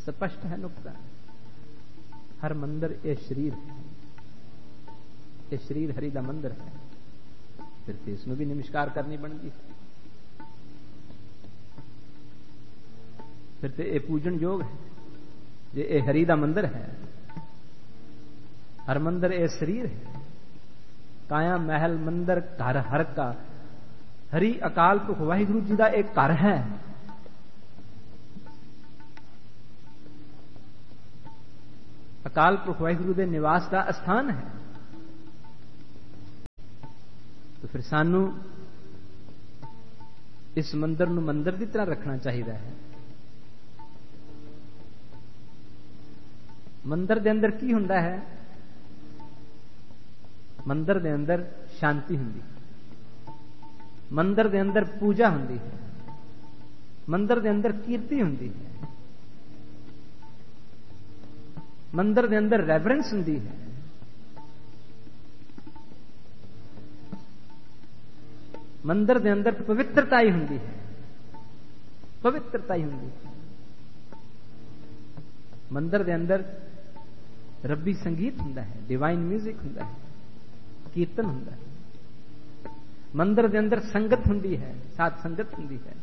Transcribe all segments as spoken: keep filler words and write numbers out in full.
स्पष्ट है नुकता। हर मंदिर ये शरीर है, ये शरीर हरि दा मंदिर है, फिर तो इसमें भी नमस्कार करनी बनती, फिर तो ये पूजन योग है जे ये हरि दा मंदिर है। हर मंदिर ये शरीर है, काया महल मंदिर घर हर का। हरि अकाल पुरख वाहिगुरु जी का एक घर है। अकाल पुरख वाहिगुरु दे निवास का स्थान है। तो फिर सानू इस मंदिर नूं मंदिर की तरह रखना चाहिए है। मंदिर दे अंदर की हुंदा है? मंदिर दे अंदर शांति हुंदी, मंदिर दे अंदर पूजा हुंदी है, मंदिर दे अंदर कीर्ति हुंदी है, मंदिर दे अंदर रेवरेंस हुंदी है। मंदिर दे अंदर पवित्रता ही हुंदी है, पवित्रता ही हुंदी है। मंदिर दे अंदर रब्बी संगीत हुंदा है, डिवाइन म्यूजिक हुंदा है, कीर्तन हुंदा है। मंदिर दे अंदर संगत हुंदी है, साथ संगत हुंदी है।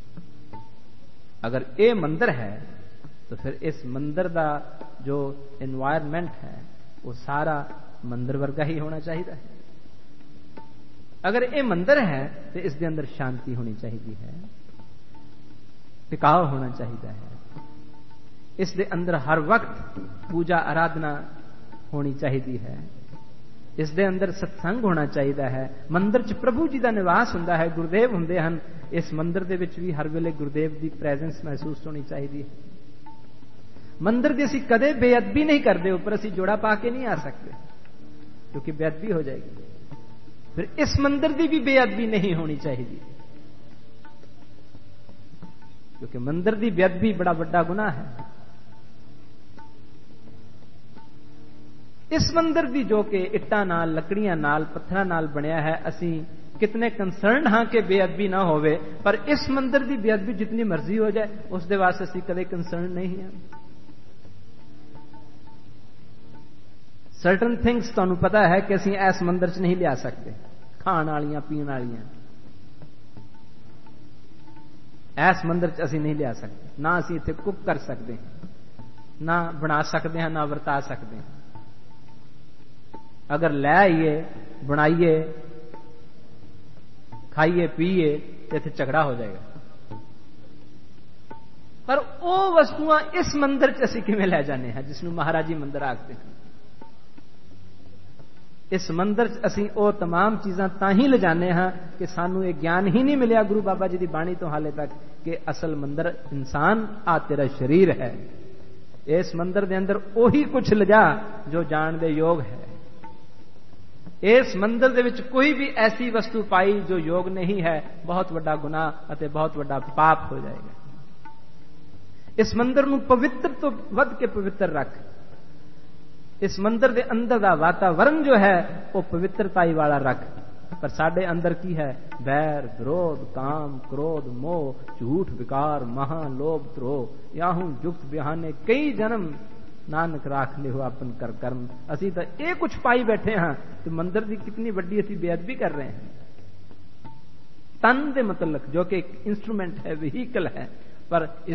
अगर ये मंदिर है तो फिर इस मंदिर का जो एनवायरमेंट है वो सारा मंदिर वर्गा ही होना चाहिए है। अगर ये मंदिर है तो इसके अंदर शांति होनी चाहिए है, टिकाव होना चाहिए है। इसके अंदर हर वक्त पूजा आराधना होनी चाहिए है। इसके अंदर सत्संग होना चाहिए है। मंदिर च प्रभु जी का निवास हुंदा है, गुरुदेव हुंदे हन। इस मंदिर दे विच भी हर वेले गुरुदेव की प्रेजेंस महसूस होनी चाहिए है। मंदिर की असी कदे बेअदबी नहीं करते, ऊपर असी जोड़ा पा के नहीं आ सकते क्योंकि बेअदबी हो जाएगी। फिर इस मंदिर की भी बेअदबी नहीं होनी चाहिए क्योंकि मंदिर की बेअदबी बड़ा बड़ा गुनाह है। इस मंदिर की जो कि इट्टां नाल, लकड़ियां नाल, पत्थरां नाल बनया है, असी कितने कंसर्न हाँ कि बेअदबी ना होवे, पर इस मंदिर की बेअदबी जितनी मर्जी हो जाए उसके वास्ते असी कदे कंसर्न नहीं है। सर्टन थिंग्स तुहानू पता है कि असी इस मंदिर च नहीं लिया सकते, खाण वालियां पीण वालियां इस मंदिर च असी नहीं लिया सकते। ना असी इत्थे कुक कर सकते हैं, ना बना सकते हैं, ना वरता सकते हैं। अगर ले आइए, बनाइए, खाइए, पीए तो इत्थे झगड़ा हो जाएगा। पर वो वस्तुआं इस मंदिर च असी किवें लै जाने हैं जिसनू महाराजी मंदिर आखते हैं। इस मंदिर च असी वो तमाम चीज़ां तां ही ले जाने हाँ कि सानू ये ज्ञान ही नहीं मिलिया गुरु बाबा जी की बाणी तो हाले तक कि असल मंदिर इंसान आ तेरा शरीर है। इस मंदिर के अंदर ओही कुछ ले जा जो जानने योग है। इस मंदिर दे विच कोई भी ऐसी वस्तु पाई जो योग नहीं है, बहुत बड़ा गुनाह अते बहुत बड़ा पाप हो जाएगा। इस मंदिर नूं पवित्र तो वध के पवित्र रख। इस मंदिर के अंदर का वातावरण जो है वो पवित्रताई वाला रख। पर साडे अंदर की है? बैर, विरोध, काम, क्रोध, मोह, झूठ, विकार, महा, लोभ, द्रोह, याहू जुक्त बिहाने कई जन्म नानक राख ले हो अपन कर कर्म। असी तो ये कुछ पाई बैठे हाँ तो मंदिर की कितनी बड़ी असी बेअदबी कर रहे हैं। तन दे मतलब जो कि एक इंस्ट्रूमेंट है, व्हीकल है, पर